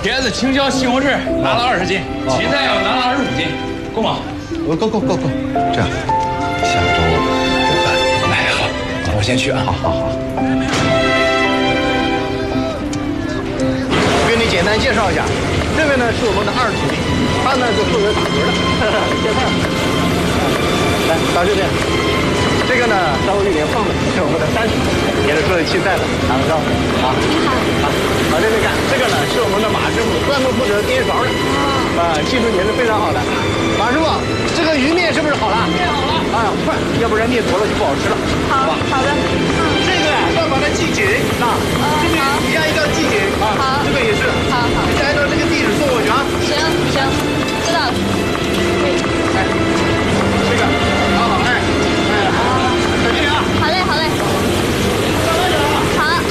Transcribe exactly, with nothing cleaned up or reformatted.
椰子、青椒、西红柿拿了二十斤，芹菜要拿了二十五斤，够吗？ 够够够够够。这样，下周有办。 哎，好，那我先去啊。 好好好。跟你简单介绍一下，这位呢是我们的二徒弟，他呢就负责打嗝的。现在，来到这边。 这个呢，稍微有点胖的，是我们的三叔，也是做青菜的，打个招呼。好，你好。好，往这边看，这个呢是我们的马师傅，专门负责颠勺的。啊，技术也是非常好的。马师傅，这个鱼面是不是好了？面好了。啊，快，要不然面坨了就不好吃了。 好，好的。 这个啊，要把它系紧啊。这个鱼呀一定要系紧啊。好，这个也是。好好。你按照这个地址送过去啊。 行行，知道了。 哎，这个，好好哎。 好嘞，好嘞。好。